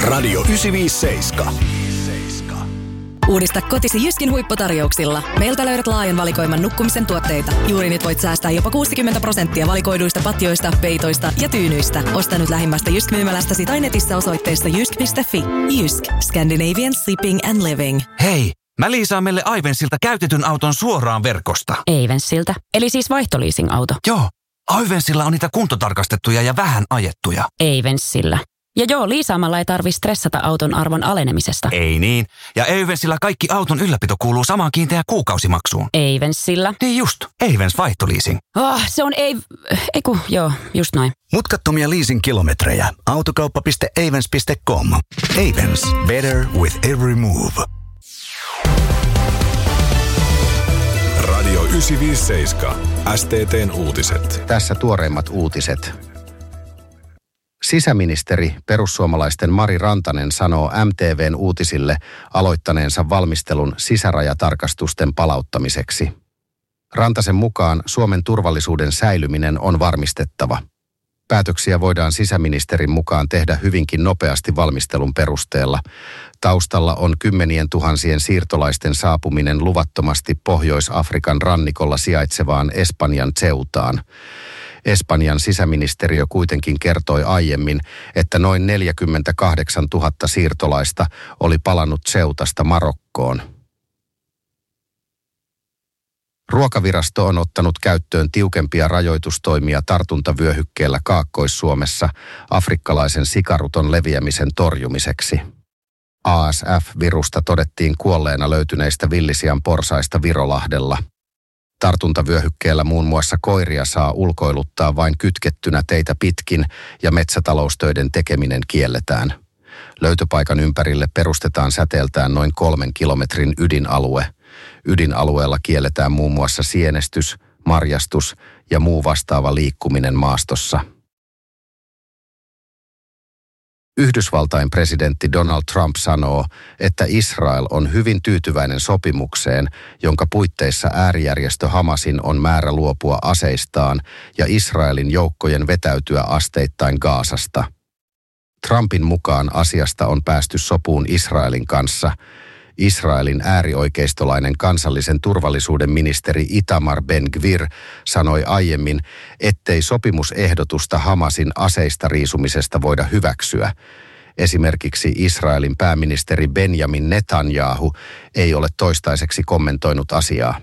Radio 957. Uudista kotisi Jyskin huipputarjouksilla. Meiltä löydät laajan valikoiman nukkumisen tuotteita. Juuri nyt voit säästää jopa 60% valikoiduista patjoista, peitoista ja tyynyistä. Osta nyt lähimmästä Jysk-myymälästäsi tai netissä osoitteesta jysk.fi. Jysk. Scandinavian Sleeping and Living. Hei, mä liisaan meille Ivensiltä käytetyn auton suoraan verkosta. Ivensiltä? Eli siis vaihtoliising-auto? Joo, Ivensillä on niitä kuntotarkastettuja ja vähän ajettuja. Ivensillä. Ja joo, liisaamalla ei tarvitse stressata auton arvon alenemisesta. Ei niin. Ja Eivensillä kaikki auton ylläpito kuuluu samaan kiinteään kuukausimaksuun. Eivensillä? Niin just. Eivens vaihtoliising. Se on joo, just noin. Mutkattomia leasing-kilometrejä. Autokauppa.eivens.com. Eivens. Better with every move. Radio 957. STT:n uutiset. Tässä tuoreimmat uutiset. Sisäministeri, perussuomalaisten Mari Rantanen sanoo MTV:n uutisille aloittaneensa valmistelun sisärajatarkastusten palauttamiseksi. Rantasen mukaan Suomen turvallisuuden säilyminen on varmistettava. Päätöksiä voidaan sisäministerin mukaan tehdä hyvinkin nopeasti valmistelun perusteella. Taustalla on 10 000 siirtolaisten saapuminen luvattomasti Pohjois-Afrikan rannikolla sijaitsevaan Espanjan Ceutaan. Espanjan sisäministeriö kuitenkin kertoi aiemmin, että noin 48 000 siirtolaista oli palannut Ceutasta Marokkoon. Ruokavirasto on ottanut käyttöön tiukempia rajoitustoimia tartuntavyöhykkeellä Kaakkois-Suomessa afrikkalaisen sikaruton leviämisen torjumiseksi. ASF-virusta todettiin kuolleena löytyneistä villisian porsaista Virolahdella. Tartuntavyöhykkeellä muun muassa koiria saa ulkoiluttaa vain kytkettynä teitä pitkin ja metsätaloustöiden tekeminen kielletään. Löytöpaikan ympärille perustetaan säteeltään noin 3 kilometrin ydinalue. Ydinalueella kielletään muun muassa sienestys, marjastus ja muu vastaava liikkuminen maastossa. Yhdysvaltain presidentti Donald Trump sanoo, että Israel on hyvin tyytyväinen sopimukseen, jonka puitteissa äärijärjestö Hamasin on määrä luopua aseistaan ja Israelin joukkojen vetäytyä asteittain Gazasta. Trumpin mukaan asiasta on päästy sopuun Israelin kanssa. Israelin äärioikeistolainen kansallisen turvallisuuden ministeri Itamar Ben-Gvir sanoi aiemmin, ettei sopimusehdotusta Hamasin aseista riisumisesta voida hyväksyä. Esimerkiksi Israelin pääministeri Benjamin Netanyahu ei ole toistaiseksi kommentoinut asiaa.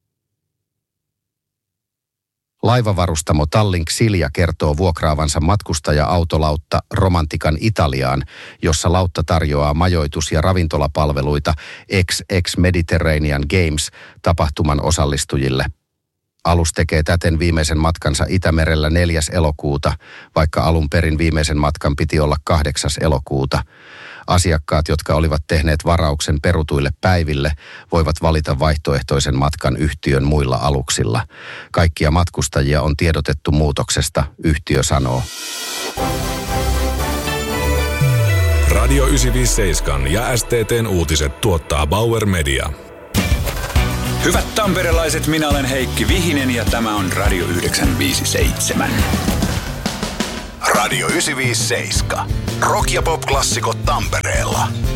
Laivavarustamo Tallink Silja kertoo vuokraavansa matkustaja-autolautta Romantikan Italiaan, jossa lautta tarjoaa majoitus- ja ravintolapalveluita XX Mediterranean Games -tapahtuman osallistujille. Alus tekee täten viimeisen matkansa Itämerellä 4. elokuuta, vaikka alun perin viimeisen matkan piti olla 8. elokuuta. Asiakkaat, jotka olivat tehneet varauksen perutuille päiville, voivat valita vaihtoehtoisen matkan yhtiön muilla aluksilla. Kaikkia matkustajia on tiedotettu muutoksesta, yhtiö sanoo. Radio 957 ja STT:n uutiset tuottaa Bauer Media. Hyvät tamperelaiset, minä olen Heikki Vihinen ja tämä on Radio 957. Radio 957. Rock- ja pop-klassikot Tampereella.